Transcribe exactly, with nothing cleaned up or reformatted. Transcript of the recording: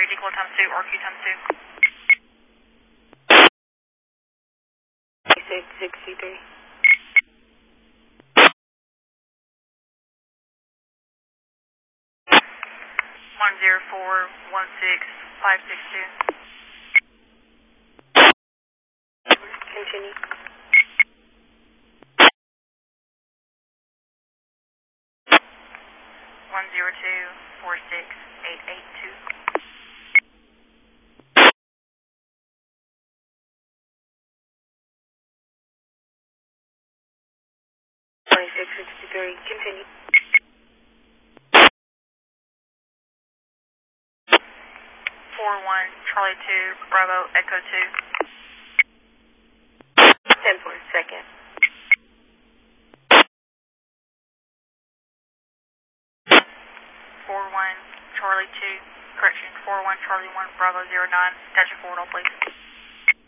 is equal times two, R Q times two. six sixty-three. one zero four one six five six two. Continue. one zero two four six eight eight two. twenty-six sixty-three. Continue. four one Charlie two Bravo Echo two. ten for a second. four one Charlie two, correction, four one Charlie one Bravo zero nine. Statue forward all please.